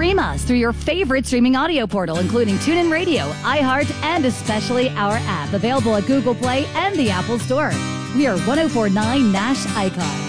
Stream us through your favorite streaming audio portal, including TuneIn Radio, iHeart, and especially our app, available at Google Play and the Apple Store. We are 104.9 Nash Icon.